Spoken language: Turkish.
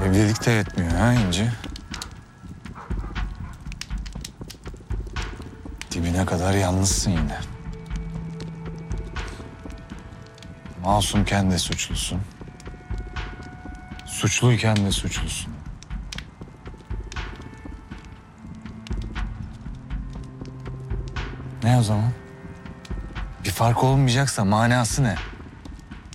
Evlilik de yetmiyor ha İnci. Dibine kadar yalnızsın yine. Masumken de suçlusun. Suçluyken de suçlusun. Ne o zaman? Bir fark olmayacaksa manası ne?